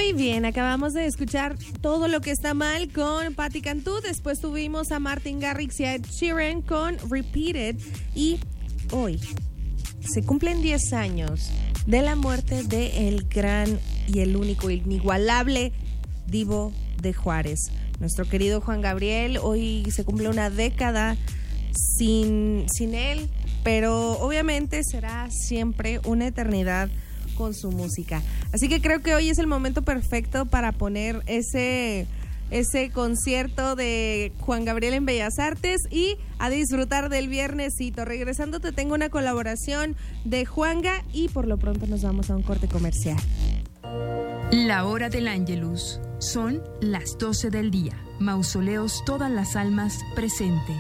Muy bien, acabamos de escuchar Todo lo que está mal con Patti Cantú. Después tuvimos a Martin Garrix y a Ed Sheeran con Repeated. Y hoy se cumplen 10 años de la muerte del gran y el único, inigualable divo de Juárez. Nuestro querido Juan Gabriel, hoy se cumple una década sin él, pero obviamente será siempre una eternidad con su música. Así que creo que hoy es el momento perfecto para poner ese concierto de Juan Gabriel en Bellas Artes y a disfrutar del viernesito. Regresando te tengo una colaboración de Juanga y por lo pronto nos vamos a un corte comercial. La hora del Ángelus. Son las 12 del día. Mausoleos Todas las Almas presente.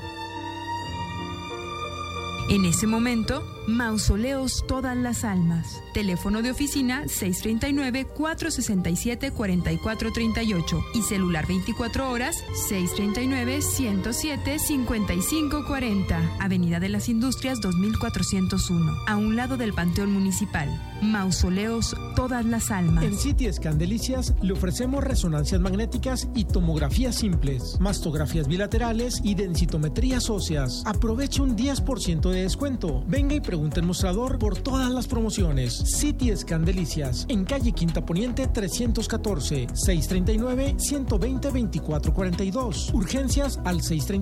En ese momento, Mausoleos Todas las Almas. Teléfono de oficina 639-467-4438 y celular 24 horas 639-107-5540. Avenida de las Industrias 2401, a un lado del Panteón Municipal. Mausoleos Todas las Almas. En CT Scan Delicias le ofrecemos resonancias magnéticas y tomografías simples, mastografías bilaterales y densitometrías óseas. Aproveche un 10% de descuento. Venga y pregunte en mostrador por todas las promociones. CT Scan Delicias, en calle Quinta Poniente 314, 639-120-2442. Urgencias al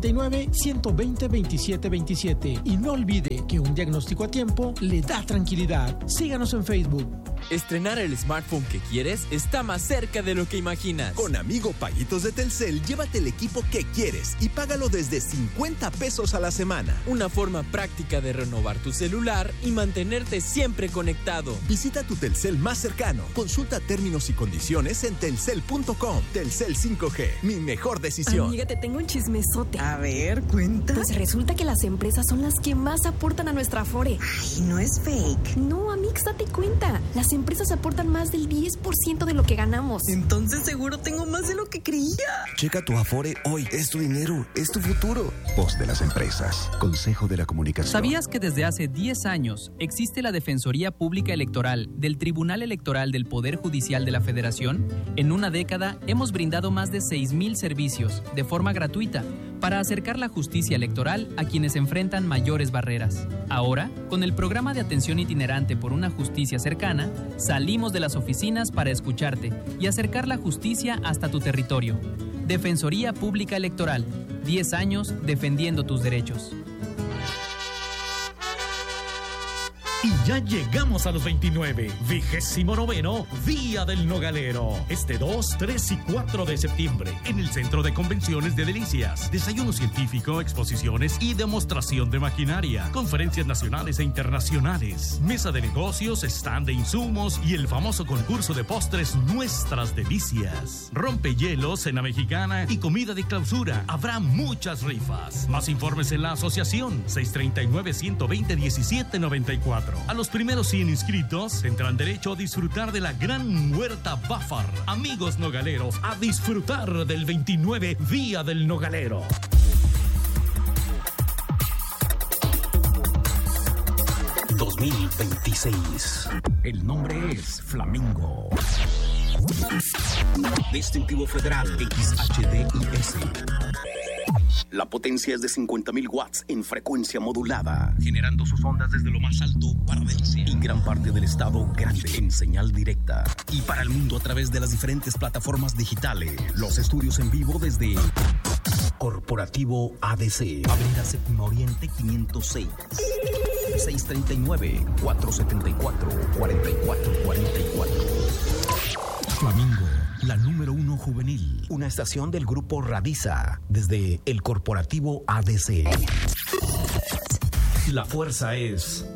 639-120-2727. Y no olvide que un diagnóstico a tiempo le da tranquilidad. Síganos en Facebook. Estrenar el smartphone que quieres está más cerca de lo que imaginas. Con Amigo Paguitos de Telcel, llévate el equipo que quieres y págalo desde 50 pesos a la semana. Una forma práctica de renovar tu celular y mantenerte siempre conectado. Visita tu Telcel más cercano. Consulta términos y condiciones en telcel.com. Telcel 5G, mi mejor decisión. Amiga, te tengo un chismesote. A ver, cuenta. Pues resulta que las empresas son las que más aportan a nuestra Afore. Ay, no es fake. No, Amix, date cuenta. Las empresas aportan más del 10% de lo que ganamos. Entonces seguro tengo más de lo que creía. Checa tu Afore hoy. Es tu dinero, es tu futuro. Voz de las empresas. Consejo de la Comunicación. ¿Sabías que desde hace 10 años existe la Defensoría Pública Electoral del Tribunal Electoral del Poder Judicial de la Federación? En una década hemos brindado más de 6,000 servicios de forma gratuita para acercar la justicia electoral a quienes enfrentan mayores barreras. Ahora, con el programa de atención itinerante por una justicia cercana, salimos de las oficinas para escucharte y acercar la justicia hasta tu territorio. Defensoría Pública Electoral, 10 años defendiendo tus derechos. Y ya llegamos a los 29, 29º Día del Nogalero. Este 2, 3 y 4 de septiembre, en el Centro de Convenciones de Delicias. Desayuno científico, exposiciones y demostración de maquinaria. Conferencias nacionales e internacionales. Mesa de negocios, stand de insumos y el famoso concurso de postres Nuestras Delicias. Rompehielos, cena mexicana y comida de clausura. Habrá muchas rifas. Más informes en la asociación 639-120-1794. A los primeros 100 inscritos tendrán derecho a disfrutar de la gran huerta Bafar. Amigos nogaleros, a disfrutar del 29 Día del Nogalero. ...2026... El nombre es Flamingo. Distintivo Federal XHDIS. La potencia es de 50,000 watts en frecuencia modulada, generando sus ondas desde lo más alto para Delicias y gran parte del estado grande en señal directa. Y para el mundo a través de las diferentes plataformas digitales. Los estudios en vivo desde Corporativo ADC, Avenida Séptima Oriente 506, 639-474-4444. Flamingo, la número 1 juvenil. Una estación del grupo Radiza, desde el Corporativo ADC. La fuerza es